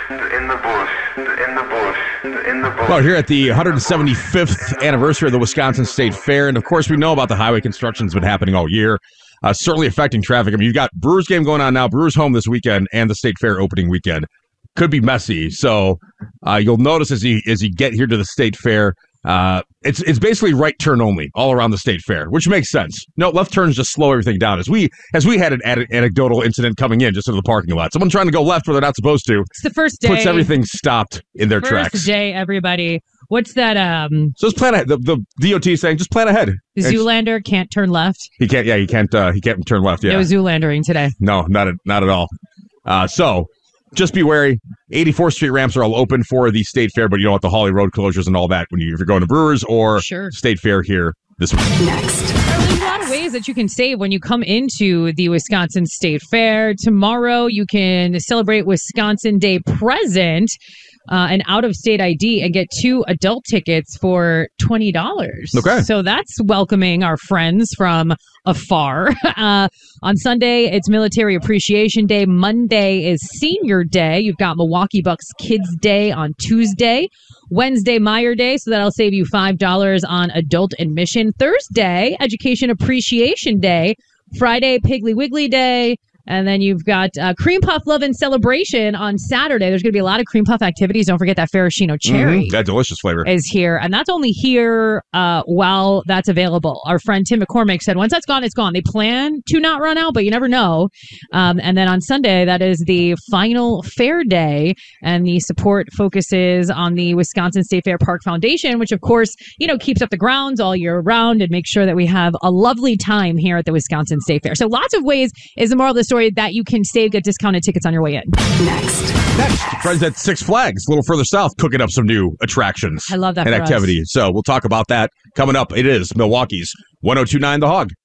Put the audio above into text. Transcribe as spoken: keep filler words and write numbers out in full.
in the bush, in the bush, in the bush. Well, here at the one hundred seventy-fifth anniversary of the Wisconsin State Fair, and of course we know about the highway construction that's been happening all year, uh, certainly affecting traffic. I mean, you've got Brewers game going on now, Brewers home this weekend, and the State Fair opening weekend. Could be messy, so uh, you'll notice as you as you get here to the State Fair, uh, it's it's basically right turn only all around the State Fair, which makes sense. No, left turns just slow everything down. As we as we had an ad- anecdotal incident coming in just into the parking lot, someone trying to go left where they're not supposed to. It's the first day. Puts everything stopped in their first tracks. First day, everybody. What's that? Um, so just plan ahead. The, the D O T is saying just plan ahead. Zoolander can't turn left. He can't. Yeah, he can't. Uh, he can't turn left. Yeah, it was Zoolandering today. No, not at, not at all. Uh, so. Just be wary. eighty-fourth Street ramps are all open for the State Fair, but you know what? The Hawley Road closures and all that when you, if you're going to Brewers or sure. State Fair here this week. Next. There's a lot of ways that you can save when you come into the Wisconsin State Fair. Tomorrow, you can celebrate Wisconsin Day present. Uh, an out-of-state I D and get two adult tickets for twenty dollars. Okay. So that's welcoming our friends from afar. Uh, on Sunday, it's Military Appreciation Day. Monday is Senior Day. You've got Milwaukee Bucks Kids Day on Tuesday. Wednesday, Meyer Day, so that'll save you five dollars on adult admission. Thursday, Education Appreciation Day. Friday, Piggly Wiggly Day. And then you've got uh, Cream Puff Love and Celebration on Saturday. There's going to be a lot of Cream Puff activities. Don't forget that Ferragino cherry. Mm-hmm. That delicious flavor. Is here. And that's only here uh, while that's available. Our friend Tim McCormick said once that's gone, it's gone. They plan to not run out, but you never know. Um, and then on Sunday, that is the final fair day. And the support focuses on the Wisconsin State Fair Park Foundation, which, of course, you know, keeps up the grounds all year round and makes sure that we have a lovely time here at the Wisconsin State Fair. So lots of ways is the moral of the story that you can save, get discounted tickets on your way in. Next. Next, friends at Six Flags, a little further south, cooking up some new attractions. I love that and for activity. us. So we'll talk about that coming up. It is Milwaukee's one oh two point nine The Hog.